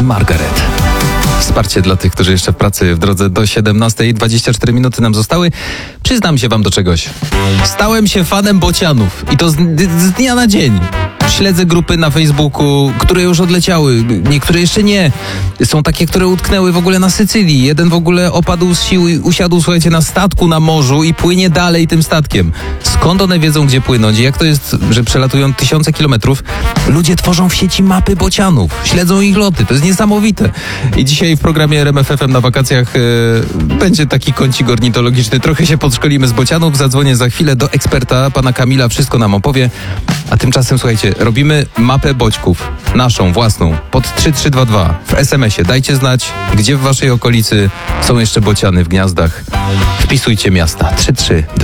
Margaret. Wsparcie dla tych, którzy jeszcze w pracy w drodze do 17:00. 24 minuty nam zostały. Przyznam się wam do czegoś. Stałem się fanem bocianów i to z dnia na dzień. Śledzę grupy na Facebooku, które już odleciały, niektóre jeszcze nie. Są takie, które utknęły w ogóle na Sycylii. Jeden w ogóle opadł z sił i usiadł, słuchajcie, na statku na morzu i płynie dalej tym statkiem. Skąd one wiedzą, gdzie płynąć? Jak to jest, że przelatują tysiące kilometrów? Ludzie tworzą w sieci mapy bocianów, śledzą ich loty. To jest niesamowite. I dzisiaj w programie RMF FM na wakacjach będzie taki kącik ornitologiczny. Trochę się podszkolimy z bocianów. Zadzwonię za chwilę do eksperta, pana Kamila. Wszystko nam opowie. A tymczasem, słuchajcie, robimy mapę boćków. Naszą, własną. Pod 3322 w SMS-ie. Dajcie znać, gdzie w waszej okolicy są jeszcze bociany w gniazdach. Wpisujcie miasta. 3322.